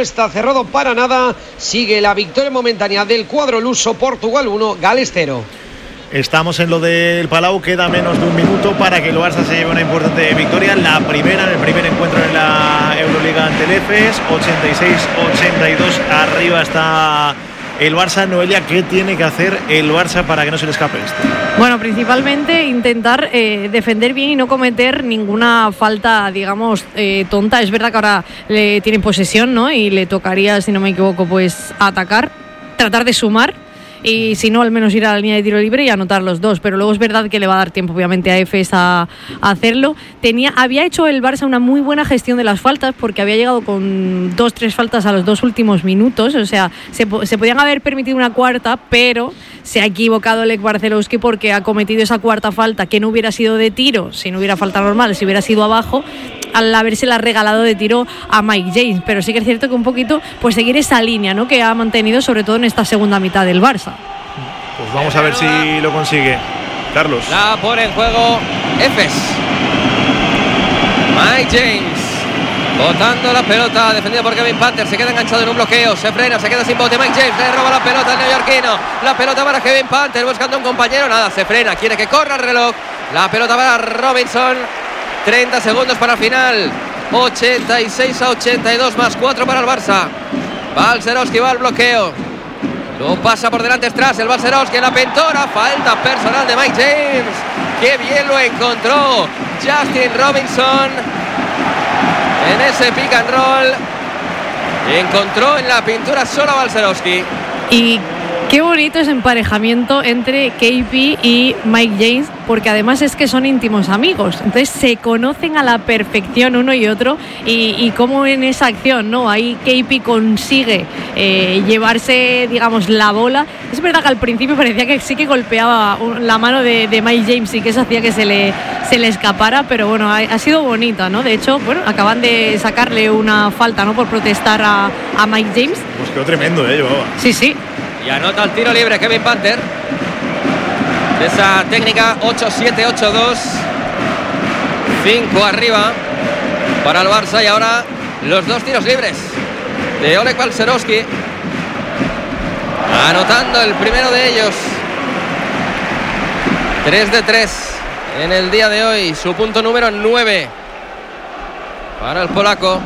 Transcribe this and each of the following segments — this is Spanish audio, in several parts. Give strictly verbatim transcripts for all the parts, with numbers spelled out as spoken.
está cerrado para nada. Sigue la victoria momentánea del cuadro luso. Portugal uno, Gales cero. Estamos en lo del Palau, queda menos de un minuto para que el Barça se lleve una importante victoria, la primera en el primer encuentro en la Euroliga ante el Efes, ochenta y seis ochenta y dos, arriba está el Barça. Noelia, ¿qué tiene que hacer el Barça para que no se le escape esto? Bueno, principalmente intentar eh, defender bien y no cometer ninguna falta, digamos, eh, tonta. Es verdad que ahora le tienen posesión, ¿no? Y le tocaría, si no me equivoco, pues atacar, tratar de sumar. Y si no, al menos ir a la línea de tiro libre y anotar los dos. Pero luego es verdad que le va a dar tiempo, obviamente, a Efes a, a hacerlo. Tenía, había hecho el Barça una muy buena gestión de las faltas, porque había llegado con dos, tres faltas a los dos últimos minutos. O sea, se, se podían haber permitido una cuarta, pero se ha equivocado Lech Barcelowski porque ha cometido esa cuarta falta que no hubiera sido de tiro, si no hubiera falta normal, si hubiera sido abajo, al habérsela regalado de tiro a Mike James. Pero sí que es cierto que un poquito, pues seguir esa línea, ¿no?, que ha mantenido sobre todo en esta segunda mitad del Barça. Pues vamos a ver si lo consigue. Carlos. La pone en juego Efes. Mike James botando la pelota, defendido por Kevin Panther. Se queda enganchado en un bloqueo, se frena, se queda sin bote. Mike James le roba la pelota al neoyorquino. La pelota para Kevin Panther, buscando un compañero. Nada, se frena, quiere que corra el reloj. La pelota para Robinson. treinta segundos para el final. ochenta y seis a ochenta y dos, más cuatro para el Barça. Balcerowski va al bloqueo. Lo pasa por delante Strass, el Balcerowski en la pentora. Falta personal de Mike James. Qué bien lo encontró Justin Robinson en ese pick and roll. Encontró en la pintura solo a Balcerowski. Y qué bonito ese emparejamiento entre K P y Mike James, porque además es que son íntimos amigos, entonces se conocen a la perfección uno y otro, y, y cómo en esa acción, ¿no?, ahí K P consigue eh, llevarse, digamos, la bola. Es verdad que al principio parecía que sí que golpeaba la mano de, de Mike James y que eso hacía que se le, se le escapara, pero bueno, ha, ha sido bonita, ¿no? De hecho, bueno, acaban de sacarle una falta, ¿no?, por protestar a, a Mike James. Pues quedó tremendo, ¿eh? Llevaba. Sí, sí. Y anota el tiro libre Kevin Panther. De esa técnica, ocho siete ocho dos. cinco arriba para el Barça. Y ahora los dos tiros libres de Oleg Balcerowski, anotando el primero de ellos. tres de tres en el día de hoy. Su punto número nueve para el polaco.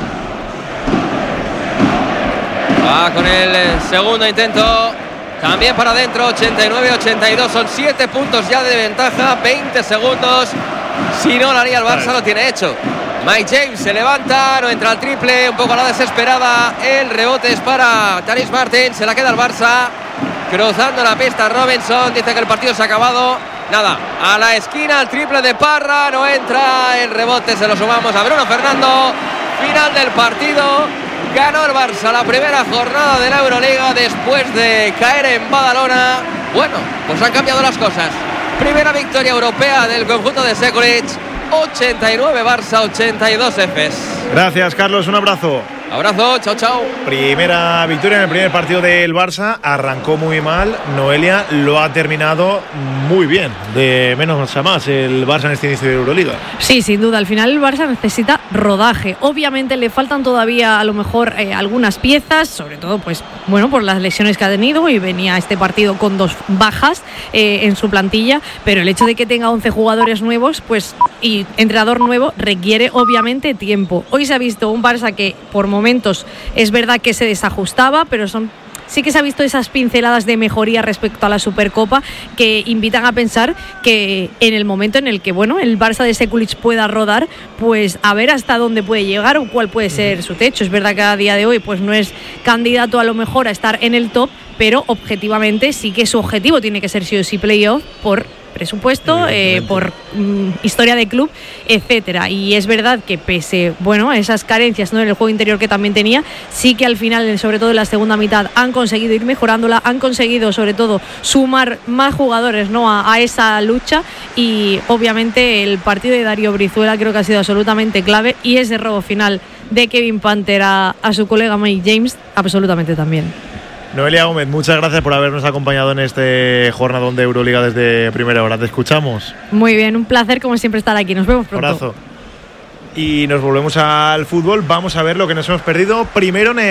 Va con el segundo intento, también para adentro. Ochenta y nueve ochenta y dos, son siete puntos ya de ventaja, veinte segundos. Si no lo haría el Barça, lo tiene hecho. Mike James se levanta, no entra al triple, un poco a la desesperada. El rebote es para Tyrese Martin, se la queda el Barça. Cruzando la pista Robinson, dice que el partido se ha acabado. Nada, a la esquina, el triple de Parra, no entra. El rebote se lo sumamos a Bruno Fernando. Final del partido. Ganó el Barça la primera jornada de la Euroliga después de caer en Badalona. Bueno, pues han cambiado las cosas. Primera victoria europea del conjunto de Sekulic. ochenta y nueve Barça, ochenta y dos Efes. Gracias, Carlos, un abrazo. Abrazo, chao, chao. Primera victoria en el primer partido del Barça. Arrancó muy mal. Noelia lo ha terminado muy bien. De menos a más el Barça en este inicio de Euroliga. Sí, sin duda. Al final el Barça necesita rodaje. Obviamente le faltan todavía a lo mejor eh, algunas piezas, sobre todo pues bueno por las lesiones que ha tenido, y venía este partido con dos bajas eh, en su plantilla. Pero el hecho de que tenga once jugadores nuevos, pues y entrenador nuevo, requiere obviamente tiempo. Hoy se ha visto un Barça que por momentos momentos es verdad que se desajustaba, pero son sí que se ha visto esas pinceladas de mejoría respecto a la Supercopa que invitan a pensar que en el momento en el que bueno el Barça de Sekulic pueda rodar, pues a ver hasta dónde puede llegar o cuál puede ser su techo. Es verdad que a día de hoy pues no es candidato a lo mejor a estar en el top, pero objetivamente sí que su objetivo tiene que ser sí o sí playoff por presupuesto, eh, por mm, historia de club, etcétera. Y es verdad que pese bueno a esas carencias, ¿no?, en el juego interior que también tenía, sí que al final, sobre todo en la segunda mitad, han conseguido ir mejorándola, han conseguido sobre todo sumar más jugadores, ¿no?, a, a esa lucha. Y obviamente el partido de Darío Brizuela creo que ha sido absolutamente clave, y ese robo final de Kevin Panther a, a su colega Mike James absolutamente también. Noelia Gómez, muchas gracias por habernos acompañado en este jornadón de Euroliga desde primera hora. Te escuchamos. Muy bien, un placer como siempre estar aquí. Nos vemos pronto. Un abrazo. Y nos volvemos al fútbol. Vamos a ver lo que nos hemos perdido. Primero en el